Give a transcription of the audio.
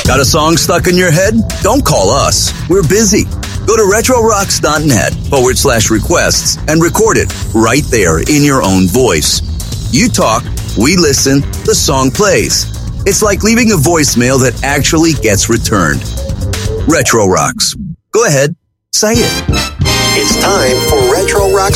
Got a song stuck in your head? Don't call us. We're busy. Go to retrorocks.net/requests and record it right there in your own voice. You talk, we listen, the song plays. It's like leaving a voicemail that actually gets returned. Retro Rocks. Go ahead, say it. It's time for Retro Rocks